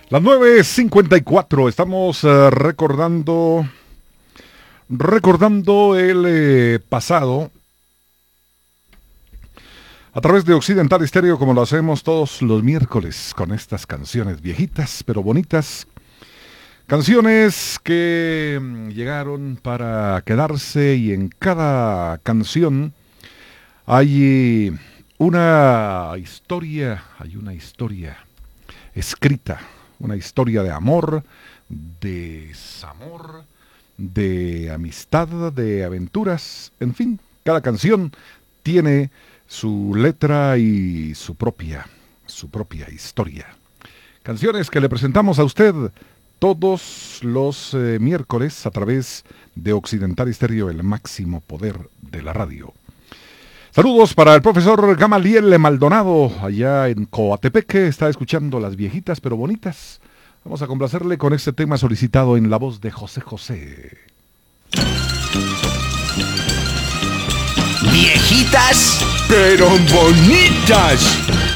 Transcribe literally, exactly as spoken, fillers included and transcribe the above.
Las nueve cincuenta y cuatro, estamos uh, recordando, recordando el eh, pasado a través de Occidental Estéreo, como lo hacemos todos los miércoles con estas canciones viejitas pero bonitas. Canciones que mm, llegaron para quedarse y en cada canción hay una historia, hay una historia escrita. Una historia de amor, de desamor, de amistad, de aventuras, en fin, cada canción tiene su letra y su propia, su propia historia. Canciones que le presentamos a usted todos los eh, miércoles a través de Occidental Estéreo, el máximo poder de la radio. Saludos para el profesor Gamaliel Maldonado, allá en Coatepeque, está escuchando las viejitas pero bonitas. Vamos a complacerle con este tema solicitado en la voz de José José. Viejitas pero bonitas.